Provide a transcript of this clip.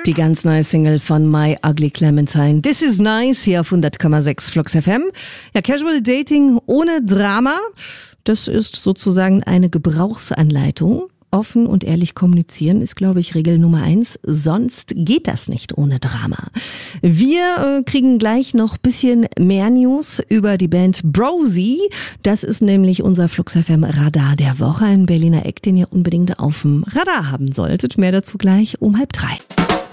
Die ganz neue Single von My Ugly Clementine. This is nice hier auf 100,6 Flux FM. Ja, Casual Dating ohne Drama. Das ist sozusagen eine Gebrauchsanleitung. Offen und ehrlich kommunizieren ist, glaube ich, Regel Nummer 1. Sonst geht das nicht ohne Drama. Wir kriegen gleich noch ein bisschen mehr News über die Band Brozy. Das ist nämlich unser Flux FM Radar der Woche. Ein Berliner Eck, den ihr unbedingt auf dem Radar haben solltet. Mehr dazu gleich um 2:30.